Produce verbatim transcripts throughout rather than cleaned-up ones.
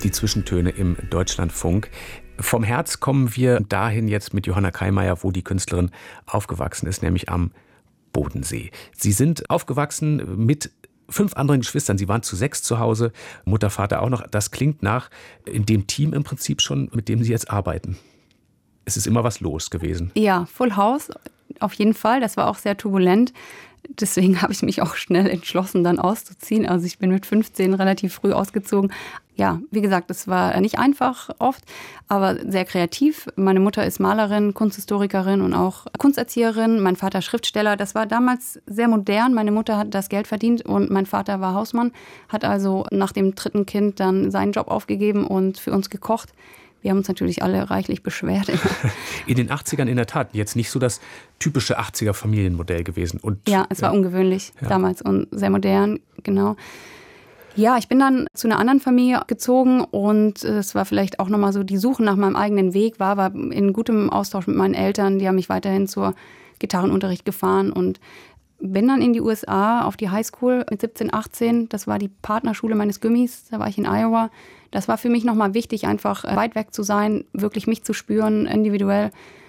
Die Zwischentöne im Deutschlandfunk. Vom Herz kommen wir dahin jetzt mit Johanna Kaimeyer, wo die Künstlerin aufgewachsen ist, nämlich am Bodensee. Sie sind aufgewachsen mit fünf anderen Geschwistern. Sie waren zu sechs zu Hause, Mutter, Vater auch noch. Das klingt nach in dem Team im Prinzip schon, mit dem Sie jetzt arbeiten. Es ist immer was los gewesen. Ja, Full House auf jeden Fall. Das war auch sehr turbulent. Deswegen habe ich mich auch schnell entschlossen, dann auszuziehen. Also ich bin mit fünfzehn relativ früh ausgezogen. Ja, wie gesagt, es war nicht einfach oft, aber sehr kreativ. Meine Mutter ist Malerin, Kunsthistorikerin und auch Kunsterzieherin. Mein Vater Schriftsteller. Das war damals sehr modern. Meine Mutter hat das Geld verdient und mein Vater war Hausmann, hat also nach dem dritten Kind dann seinen Job aufgegeben und für uns gekocht. Wir haben uns natürlich alle reichlich beschwert. In den achtzigern in der Tat jetzt nicht so das typische achtziger-Familienmodell gewesen. Und, ja, es war ja. ungewöhnlich ja. damals und sehr modern, genau. Ja, ich bin dann zu einer anderen Familie gezogen und es war vielleicht auch nochmal so die Suche nach meinem eigenen Weg, war aber in gutem Austausch mit meinen Eltern. Die haben mich weiterhin zur Gitarrenunterricht gefahren und bin dann in die U S A auf die Highschool mit siebzehn, achtzehn. Das war die Partnerschule meines Gummis, da war ich in Iowa. Das war für mich nochmal wichtig, einfach weit weg zu sein, wirklich mich zu spüren, individuell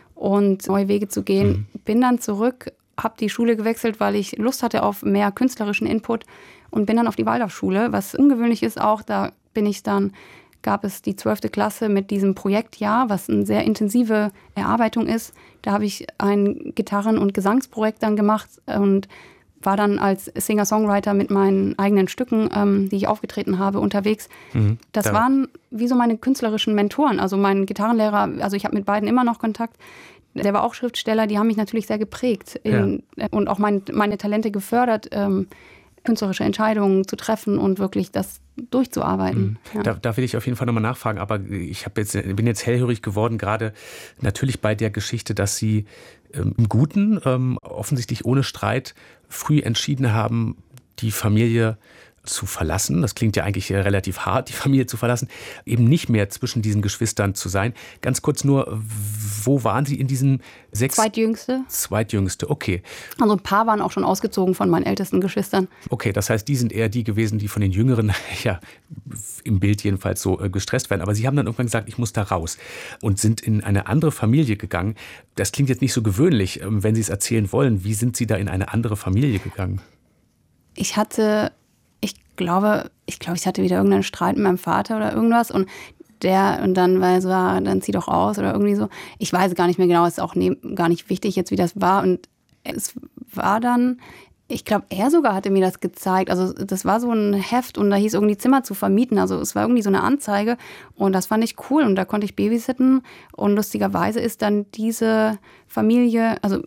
und neue Wege zu gehen. Mhm. Bin dann zurück, habe die Schule gewechselt, weil ich Lust hatte auf mehr künstlerischen Input und bin dann auf die Waldorfschule, was ungewöhnlich ist auch. Da bin ich dann, gab es die zwölfte Klasse mit diesem Projektjahr, was eine sehr intensive Erarbeitung ist. Da habe ich ein Gitarren- und Gesangsprojekt dann gemacht und war dann als Singer-Songwriter mit meinen eigenen Stücken, ähm, die ich aufgetreten habe, unterwegs. Mhm, das da. waren wie so meine künstlerischen Mentoren. Also mein Gitarrenlehrer, also ich habe mit beiden immer noch Kontakt. Der war auch Schriftsteller, die haben mich natürlich sehr geprägt in, ja. und auch mein, meine Talente gefördert, ähm, künstlerische Entscheidungen zu treffen und wirklich das durchzuarbeiten. Mhm. Ja. Da, da will ich auf jeden Fall nochmal nachfragen, aber ich hab jetzt, bin jetzt hellhörig geworden, gerade natürlich bei der Geschichte, dass Sie ähm, im Guten, ähm, offensichtlich ohne Streit, früh entschieden haben, die Familie zu verlassen. Das klingt ja eigentlich relativ hart, die Familie zu verlassen, eben nicht mehr zwischen diesen Geschwistern zu sein. Ganz kurz nur, wo waren Sie in diesen sechs? Zweitjüngste. Zweitjüngste, okay. Also ein paar waren auch schon ausgezogen von meinen ältesten Geschwistern. Okay, das heißt, die sind eher die gewesen, die von den Jüngeren, ja, im Bild jedenfalls so äh, gestresst werden. Aber Sie haben dann irgendwann gesagt, ich muss da raus und sind in eine andere Familie gegangen. Das klingt jetzt nicht so gewöhnlich, ähm, wenn Sie es erzählen wollen. Wie sind Sie da in eine andere Familie gegangen? Ich hatte... Ich glaube, ich glaube, ich hatte wieder irgendeinen Streit mit meinem Vater oder irgendwas und der und dann war so, dann zieh doch aus oder irgendwie so. Ich weiß gar nicht mehr genau, ist auch ne, gar nicht wichtig jetzt, wie das war und es war dann, ich glaube, er sogar hatte mir das gezeigt. Also das war so ein Heft und da hieß irgendwie Zimmer zu vermieten. Also es war irgendwie so eine Anzeige und das fand ich cool und da konnte ich babysitten und lustigerweise ist dann diese Familie, also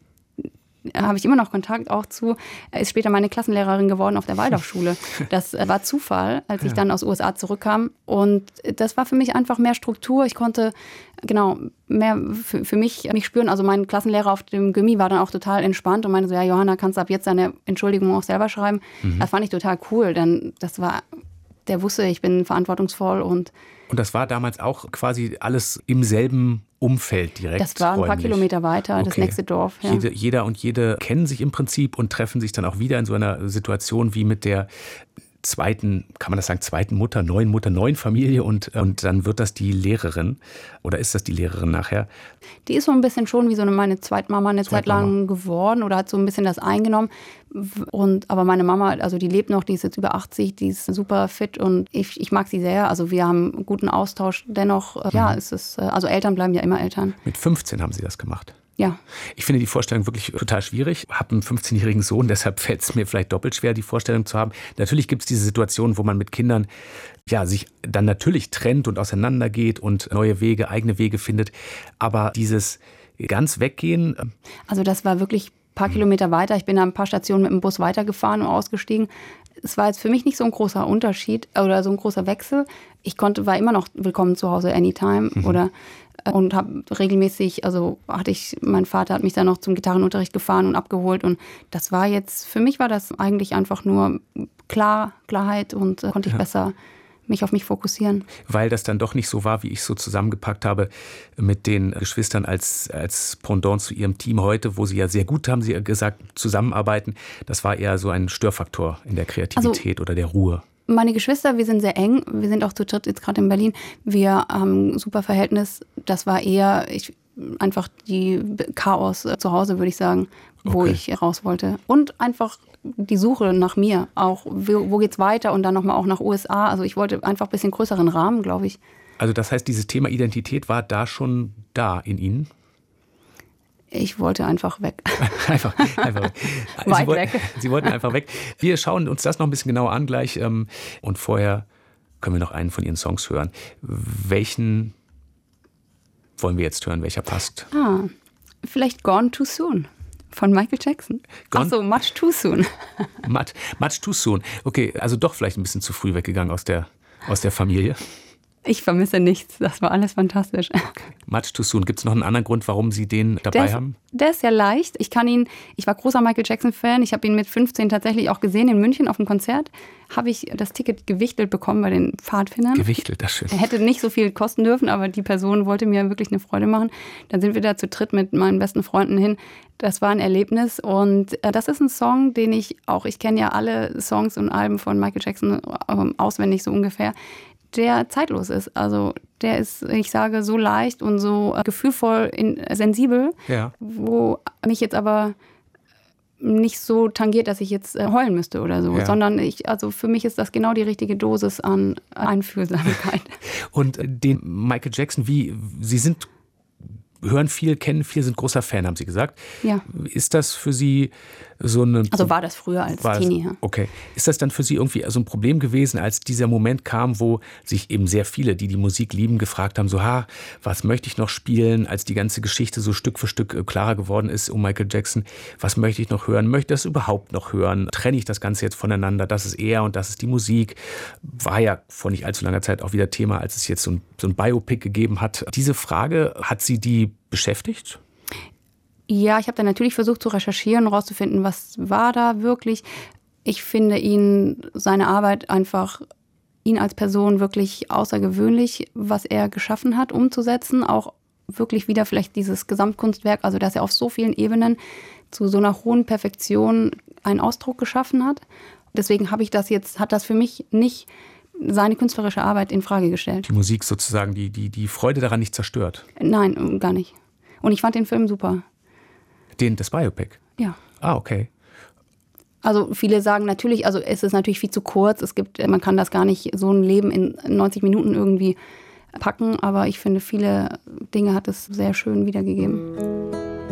habe ich immer noch Kontakt auch zu, ist später meine Klassenlehrerin geworden auf der Waldorfschule. Das war Zufall, als ich dann aus U S A zurückkam. Und das war für mich einfach mehr Struktur. Ich konnte genau mehr für, für mich, mich spüren. Also mein Klassenlehrer auf dem Gymi war dann auch total entspannt und meinte so, ja, Johanna, kannst du ab jetzt deine Entschuldigung auch selber schreiben. Mhm. Das fand ich total cool, denn das war, der wusste, ich bin verantwortungsvoll und Und das war damals auch quasi alles im selben Umfeld direkt. Das war ein räumlich. paar Kilometer weiter, okay. Das nächste Dorf. Ja. Jede, jeder und jede kennen sich im Prinzip und treffen sich dann auch wieder in so einer Situation wie mit der zweiten, kann man das sagen, zweiten Mutter, neuen Mutter, neuen Familie und, und dann wird das die Lehrerin oder ist das die Lehrerin nachher? Die ist so ein bisschen schon wie so eine meine Zweitmama eine Zeit lang geworden oder hat so ein bisschen das eingenommen. Und, aber meine Mama, also die lebt noch, die ist jetzt über achtzig, die ist super fit und ich, ich mag sie sehr. Also wir haben einen guten Austausch. Dennoch, mhm. ja, ist es, also Eltern bleiben ja immer Eltern. Mit fünfzehn haben Sie das gemacht? Ja. Ich finde die Vorstellung wirklich total schwierig. Ich habe einen fünfzehnjährigen Sohn, deshalb fällt es mir vielleicht doppelt schwer, die Vorstellung zu haben. Natürlich gibt es diese Situation, wo man mit Kindern ja, sich dann natürlich trennt und auseinandergeht und neue Wege, eigene Wege findet. Aber dieses ganz Weggehen. Also das war wirklich ein paar Kilometer weiter. Ich bin da ein paar Stationen mit dem Bus weitergefahren und ausgestiegen. Es war jetzt für mich nicht so ein großer Unterschied oder so ein großer Wechsel. Ich konnte, war immer noch willkommen zu Hause anytime mhm. oder und habe regelmäßig, also hatte ich, mein Vater hat mich dann noch zum Gitarrenunterricht gefahren und abgeholt und das war jetzt, für mich war das eigentlich einfach nur klar, Klarheit und äh, konnte ich ja. besser mich auf mich fokussieren. Weil das dann doch nicht so war, wie ich es so zusammengepackt habe mit den Geschwistern als, als Pendant zu ihrem Team heute, wo sie ja sehr gut, haben sie gesagt, zusammenarbeiten. Das war eher so ein Störfaktor in der Kreativität also, oder der Ruhe. Meine Geschwister, wir sind sehr eng. Wir sind auch zu dritt jetzt gerade in Berlin. Wir haben ein super Verhältnis. Das war eher ich, einfach die Chaos zu Hause, würde ich sagen, wo Okay. ich raus wollte. Und einfach die Suche nach mir. Auch, wo, wo geht's weiter? Und dann nochmal auch nach U S A. Also ich wollte einfach ein bisschen größeren Rahmen, glaube ich. Also das heißt, dieses Thema Identität war da schon da in Ihnen? Ich wollte einfach weg. Einfach, einfach weg. Weit Sie wollten, weg. Sie wollten einfach weg. Wir schauen uns das noch ein bisschen genauer an gleich. ähm, Und vorher können wir noch einen von Ihren Songs hören. Welchen wollen wir jetzt hören? Welcher passt? Ah, vielleicht Gone Too Soon von Michael Jackson. Gone- Ach so, Much Too Soon. Much, much too soon. Okay, also doch vielleicht ein bisschen zu früh weggegangen aus der, aus der Familie. Ich vermisse nichts. Das war alles fantastisch. Much too soon. Gibt es noch einen anderen Grund, warum Sie den dabei Der ist, haben? der ist ja leicht. Ich kann ihn, ich war großer Michael Jackson-Fan. Ich habe ihn mit fünfzehn tatsächlich auch gesehen in München auf dem Konzert. Habe ich das Ticket gewichtelt bekommen bei den Pfadfindern. Gewichtelt, das ist schön. Er hätte nicht so viel kosten dürfen, aber die Person wollte mir wirklich eine Freude machen. Dann sind wir da zu dritt mit meinen besten Freunden hin. Das war ein Erlebnis und äh, das ist ein Song, den ich auch, ich kenne ja alle Songs und Alben von Michael Jackson ähm, auswendig so ungefähr, der zeitlos ist. Also der ist, ich sage, so leicht und so äh, gefühlvoll, in, sensibel, Ja. wo mich jetzt aber nicht so tangiert, dass ich jetzt äh, heulen müsste oder so, Ja. sondern ich, also für mich ist das genau die richtige Dosis an Einfühlsamkeit. Und äh, den Michael Jackson, wie, Sie sind, hören viel, kennen viel, sind großer Fan, haben Sie gesagt. Ja. Ist das für Sie so eine... Also war das früher als War es- Teenie. Ja. Okay. Ist das dann für Sie irgendwie so ein Problem gewesen, als dieser Moment kam, wo sich eben sehr viele, die die Musik lieben, gefragt haben, so, ha, was möchte ich noch spielen, als die ganze Geschichte so Stück für Stück äh, klarer geworden ist um Michael Jackson, was möchte ich noch hören, möchte ich das überhaupt noch hören, trenne ich das Ganze jetzt voneinander, das ist er und das ist die Musik, war ja vor nicht allzu langer Zeit auch wieder Thema, als es jetzt so ein, so ein Biopic gegeben hat. Diese Frage, hat Sie die beschäftigt? Ja, ich habe dann natürlich versucht zu recherchieren, rauszufinden, was war da wirklich. Ich finde ihn, seine Arbeit einfach, ihn als Person wirklich außergewöhnlich, was er geschaffen hat, umzusetzen. Auch wirklich wieder vielleicht dieses Gesamtkunstwerk, also dass er auf so vielen Ebenen zu so einer hohen Perfektion einen Ausdruck geschaffen hat. Deswegen habe ich das jetzt, hat das für mich nicht seine künstlerische Arbeit in Frage gestellt. Die Musik sozusagen, die, die, die Freude daran nicht zerstört. Nein, gar nicht. Und ich fand den Film super. Den, das Biopic? Ja. Ah, okay. Also viele sagen natürlich, also es ist natürlich viel zu kurz. Es gibt, man kann das gar nicht, so ein Leben in neunzig Minuten irgendwie packen. Aber ich finde, viele Dinge hat es sehr schön wiedergegeben.